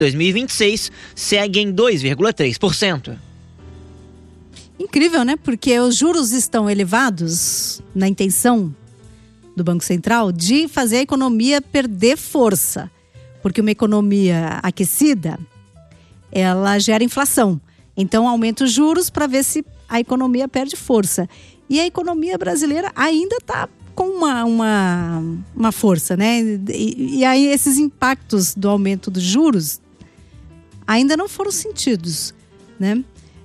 2026 segue em 2,3%. Incrível, né? Porque os juros estão elevados na intenção do Banco Central de fazer a economia perder força. Porque uma economia aquecida, ela gera inflação. Então aumenta os juros para ver se a economia perde força. E a economia brasileira ainda está com uma força, né? E aí esses impactos do aumento dos juros ainda não foram sentidos, né?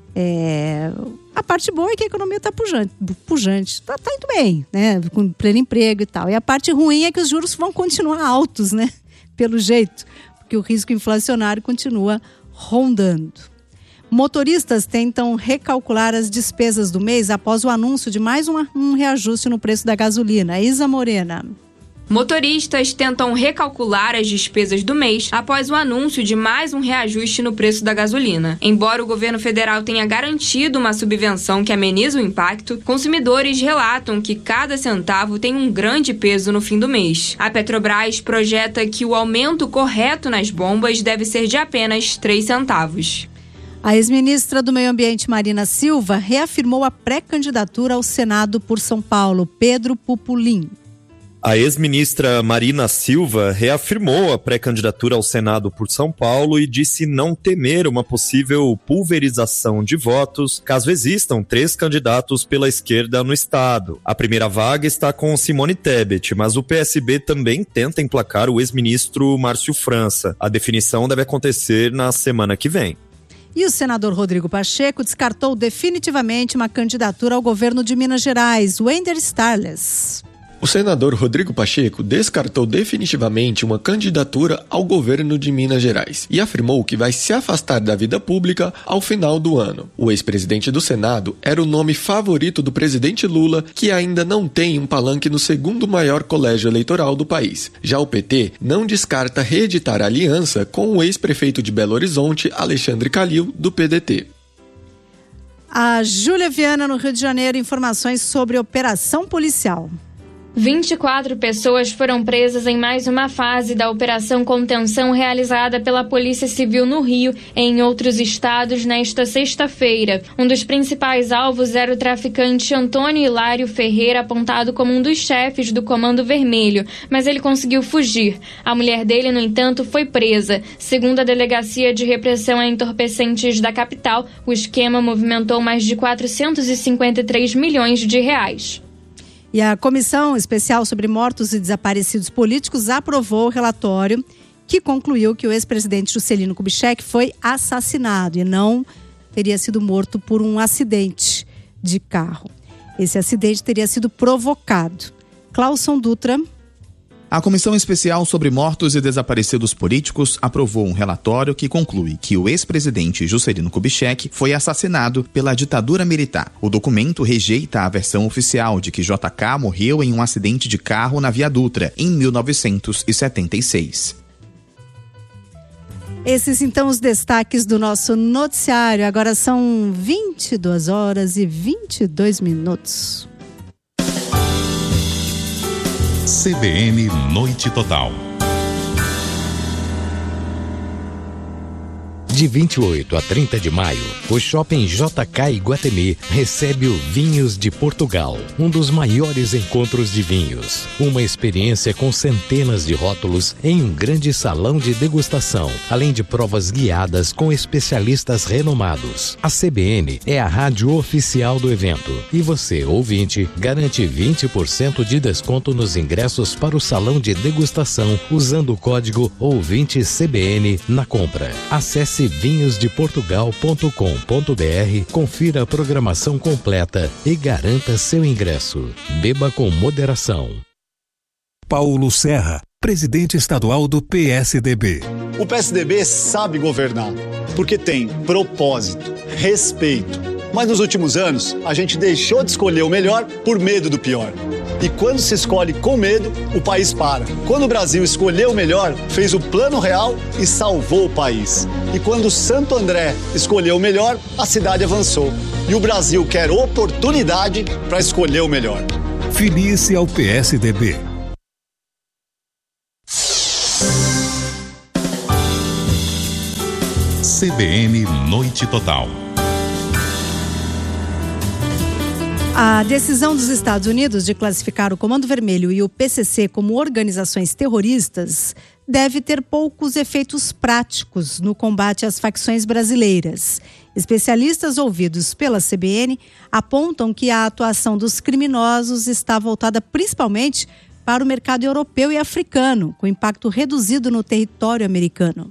A parte boa é que a economia está pujante, está indo bem, né? Com pleno emprego e tal. E a parte ruim é que os juros vão continuar altos, né? Pelo jeito, porque o risco inflacionário continua rondando. Motoristas tentam recalcular as despesas do mês após o anúncio de mais um reajuste no preço da gasolina. Isa Morena. Motoristas tentam recalcular as despesas do mês após o anúncio de mais um reajuste no preço da gasolina. Embora o governo federal tenha garantido uma subvenção que ameniza o impacto, consumidores relatam que cada centavo tem um grande peso no fim do mês. A Petrobras projeta que o aumento correto nas bombas deve ser de apenas 3 centavos. A ex-ministra do Meio Ambiente, Marina Silva, reafirmou a pré-candidatura ao Senado por São Paulo, Pedro Pupulim. A ex-ministra Marina Silva reafirmou a pré-candidatura ao Senado por São Paulo e disse não temer uma possível pulverização de votos caso existam 3 candidatos pela esquerda no estado. A primeira vaga está com Simone Tebet, mas o PSB também tenta emplacar o ex-ministro Márcio França. A definição deve acontecer na semana que vem. E o senador Rodrigo Pacheco descartou definitivamente uma candidatura ao governo de Minas Gerais, Wender Starles. O senador Rodrigo Pacheco descartou definitivamente uma candidatura ao governo de Minas Gerais e afirmou que vai se afastar da vida pública ao final do ano. O ex-presidente do Senado era o nome favorito do presidente Lula, que ainda não tem um palanque no segundo maior colégio eleitoral do país. Já o PT não descarta reeditar a aliança com o ex-prefeito de Belo Horizonte, Alexandre Calil, do PDT. A Júlia Viana, no Rio de Janeiro, informações sobre operação policial. 24 pessoas foram presas em mais uma fase da operação contenção realizada pela Polícia Civil no Rio e em outros estados nesta sexta-feira. Um dos principais alvos era o traficante Antônio Hilário Ferreira, apontado como um dos chefes do Comando Vermelho, mas ele conseguiu fugir. A mulher dele, no entanto, foi presa. Segundo a Delegacia de Repressão a Entorpecentes da capital, o esquema movimentou mais de 453 milhões de reais. E a Comissão Especial sobre Mortos e Desaparecidos Políticos aprovou o relatório que concluiu que o ex-presidente Juscelino Kubitschek foi assassinado e não teria sido morto por um acidente de carro. Esse acidente teria sido provocado. Clauson Dutra. A Comissão Especial sobre Mortos e Desaparecidos Políticos aprovou um relatório que conclui que o ex-presidente Juscelino Kubitschek foi assassinado pela ditadura militar. O documento rejeita a versão oficial de que JK morreu em um acidente de carro na Via Dutra, em 1976. Esses, então, os destaques do nosso noticiário. Agora são 22 horas e 22 minutos. CBN Noite Total. De 28 a 30 de maio, o Shopping JK Iguatemi recebe o Vinhos de Portugal, um dos maiores encontros de vinhos. Uma experiência com centenas de rótulos em um grande salão de degustação, além de provas guiadas com especialistas renomados. A CBN é a rádio oficial do evento e você, ouvinte, garante 20% de desconto nos ingressos para o salão de degustação usando o código OUVINTECBN na compra. Acesse vinhosdeportugal.com.br, confira a programação completa e garanta seu ingresso. Beba com moderação. Paulo Serra, presidente estadual do PSDB. O PSDB sabe governar, porque tem propósito, respeito. Mas nos últimos anos, a gente deixou de escolher o melhor por medo do pior. E quando se escolhe com medo, o país para. Quando o Brasil escolheu o melhor, fez o plano real e salvou o país. E quando Santo André escolheu o melhor, a cidade avançou. E o Brasil quer oportunidade para escolher o melhor. Filie-se ao PSDB. CBN Noite Total. A decisão dos Estados Unidos de classificar o Comando Vermelho e o PCC como organizações terroristas deve ter poucos efeitos práticos no combate às facções brasileiras. Especialistas ouvidos pela CBN apontam que a atuação dos criminosos está voltada principalmente para o mercado europeu e africano, com impacto reduzido no território americano.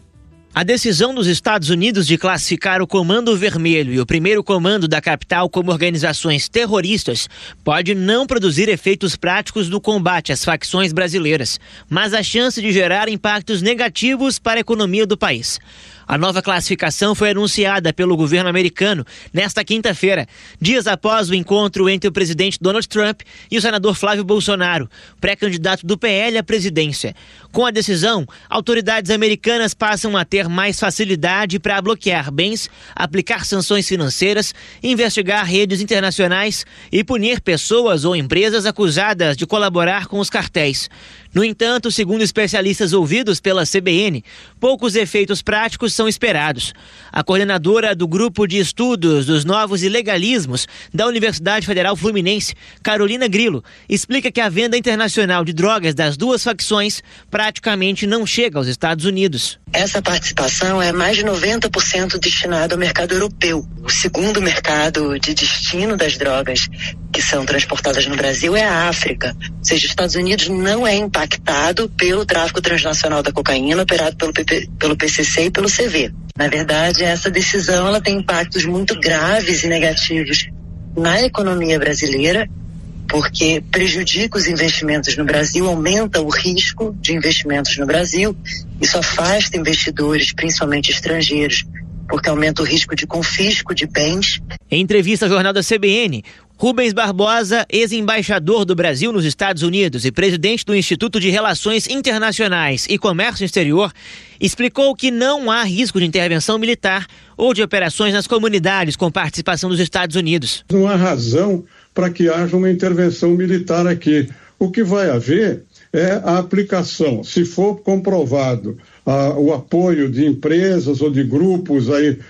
A decisão dos Estados Unidos de classificar o Comando Vermelho e o Primeiro Comando da capital como organizações terroristas pode não produzir efeitos práticos no combate às facções brasileiras, mas a chance de gerar impactos negativos para a economia do país. A nova classificação foi anunciada pelo governo americano nesta quinta-feira, dias após o encontro entre o presidente Donald Trump e o senador Flávio Bolsonaro, pré-candidato do PL à presidência. Com a decisão, autoridades americanas passam a ter mais facilidade para bloquear bens, aplicar sanções financeiras, investigar redes internacionais e punir pessoas ou empresas acusadas de colaborar com os cartéis. No entanto, segundo especialistas ouvidos pela CBN, poucos efeitos práticos são esperados. A coordenadora do Grupo de Estudos dos Novos Ilegalismos da Universidade Federal Fluminense, Carolina Grillo, explica que a venda internacional de drogas das duas facções praticamente não chega aos Estados Unidos. Essa participação é mais de 90% destinada ao mercado europeu. O segundo mercado de destino das drogas que são transportadas no Brasil é a África. Ou seja, os Estados Unidos não é impactado pelo tráfico transnacional da cocaína operado pelo PCC e pelo CV. Na verdade, essa decisão ela tem impactos muito graves e negativos na economia brasileira, porque prejudica os investimentos no Brasil, aumenta o risco de investimentos no Brasil, isso afasta investidores, principalmente estrangeiros, porque aumenta o risco de confisco de bens. Em entrevista ao jornal da CBN, Rubens Barbosa, ex-embaixador do Brasil nos Estados Unidos e presidente do Instituto de Relações Internacionais e Comércio Exterior, explicou que não há risco de intervenção militar ou de operações nas comunidades com participação dos Estados Unidos. Não há razão para que haja uma intervenção militar aqui. O que vai haver é a aplicação, se for comprovado o apoio de empresas ou de grupos aí,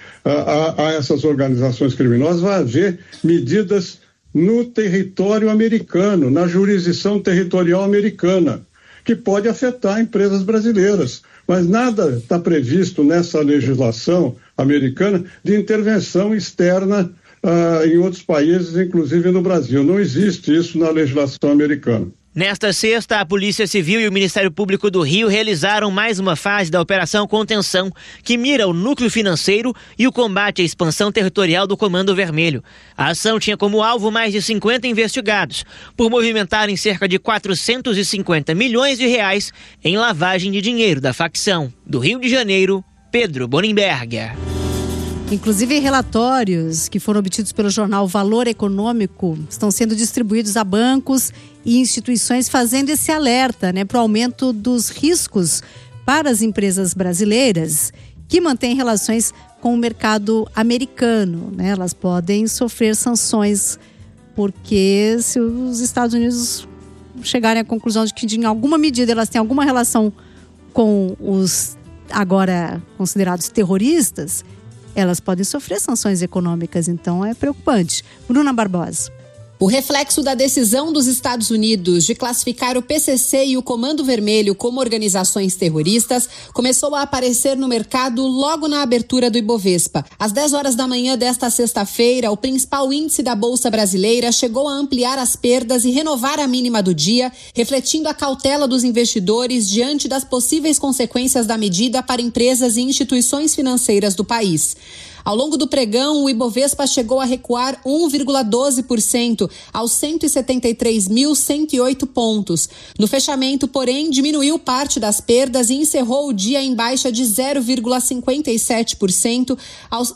a essas organizações criminosas, vai haver medidas no território americano, na jurisdição territorial americana, que pode afetar empresas brasileiras. Mas nada está previsto nessa legislação americana de intervenção externa em outros países, inclusive no Brasil. Não existe isso na legislação americana. Nesta sexta, a Polícia Civil e o Ministério Público do Rio realizaram mais uma fase da Operação Contenção, que mira o núcleo financeiro e o combate à expansão territorial do Comando Vermelho. A ação tinha como alvo mais de 50 investigados, por movimentarem cerca de 450 milhões de reais em lavagem de dinheiro da facção. Do Rio de Janeiro, Pedro Bonenberger. Inclusive, relatórios que foram obtidos pelo jornal Valor Econômico estão sendo distribuídos a bancos e instituições, fazendo esse alerta, para o aumento dos riscos para as empresas brasileiras que mantêm relações com o mercado americano. Elas podem sofrer sanções, porque se os Estados Unidos chegarem à conclusão de que, em alguma medida, elas têm alguma relação com os agora considerados terroristas, elas podem sofrer sanções econômicas, então é preocupante. Bruna Barbosa. O reflexo da decisão dos Estados Unidos de classificar o PCC e o Comando Vermelho como organizações terroristas começou a aparecer no mercado logo na abertura do Ibovespa. Às 10 horas da manhã desta sexta-feira, o principal índice da Bolsa Brasileira chegou a ampliar as perdas e renovar a mínima do dia, refletindo a cautela dos investidores diante das possíveis consequências da medida para empresas e instituições financeiras do país. Ao longo do pregão, o Ibovespa chegou a recuar 1,12% aos 173.108 pontos. No fechamento, porém, diminuiu parte das perdas e encerrou o dia em baixa de 0,57% aos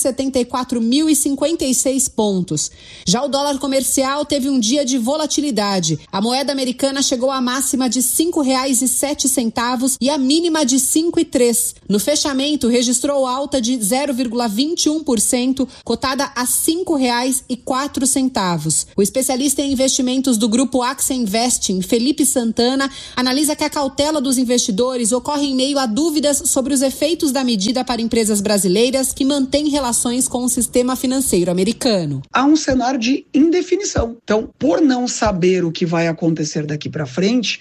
174.056 pontos. Já o dólar comercial teve um dia de volatilidade. A moeda americana chegou à máxima de R$ 5,07 e a mínima de R$ 5,03. No fechamento, registrou alta de 0,23% 0,21%, cotada a R$ 5,04. O especialista em investimentos do grupo AXA Investing, Felipe Santana, analisa que a cautela dos investidores ocorre em meio a dúvidas sobre os efeitos da medida para empresas brasileiras que mantêm relações com o sistema financeiro americano. Há um cenário de indefinição. Então, por não saber o que vai acontecer daqui para frente,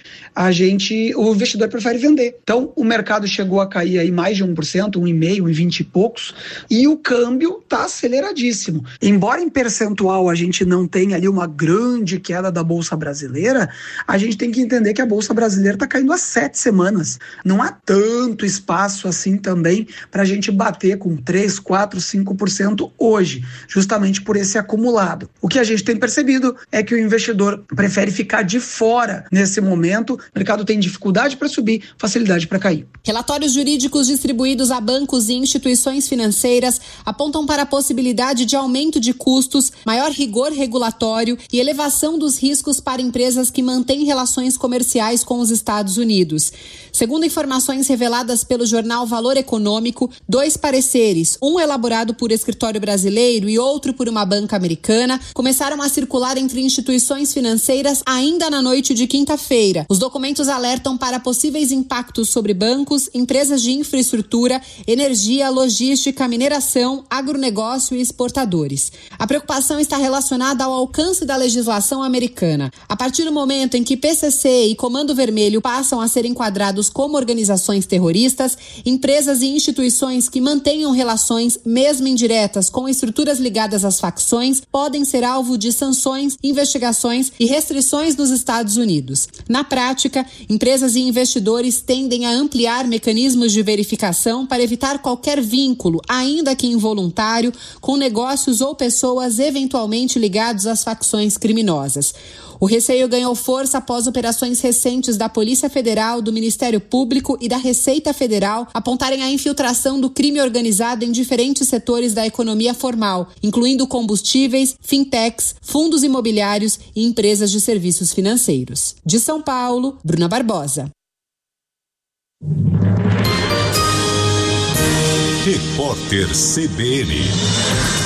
o investidor prefere vender. Então, o mercado chegou a cair aí mais de 1%, 1,5%, 1,20 e poucos, e o câmbio está aceleradíssimo. Embora em percentual a gente não tenha ali uma grande queda da Bolsa Brasileira, a gente tem que entender que a Bolsa Brasileira está caindo há 7 semanas. Não há tanto espaço assim também para a gente bater com 3%, 4%, 5% hoje, justamente por esse acumulado. O que a gente tem percebido é que o investidor prefere ficar de fora nesse momento. O mercado tem dificuldade para subir, facilidade para cair. Relatórios jurídicos distribuídos a bancos e instituições financeiras apontam para a possibilidade de aumento de custos, maior rigor regulatório e elevação dos riscos para empresas que mantêm relações comerciais com os Estados Unidos. Segundo informações reveladas pelo jornal Valor Econômico, 2 pareceres, um elaborado por escritório brasileiro e outro por uma banca americana, começaram a circular entre instituições financeiras ainda na noite de quinta-feira. Os documentos alertam para possíveis impactos sobre bancos, empresas de infraestrutura, energia, logística, mineração, agronegócio e exportadores. A preocupação está relacionada ao alcance da legislação americana. A partir do momento em que PCC e Comando Vermelho passam a ser enquadrados como organizações terroristas, empresas e instituições que mantenham relações, mesmo indiretas, com estruturas ligadas às facções, podem ser alvo de sanções, investigações e restrições nos Estados Unidos. Na prática, empresas e investidores tendem a ampliar mecanismos de verificação para evitar qualquer vínculo, ainda que involuntário, com negócios ou pessoas eventualmente ligados às facções criminosas. O receio ganhou força após operações recentes da Polícia Federal, do Ministério Público e da Receita Federal apontarem a infiltração do crime organizado em diferentes setores da economia formal, incluindo combustíveis, fintechs, fundos imobiliários e empresas de serviços financeiros. De São Paulo, Bruna Barbosa. Repórter CBN.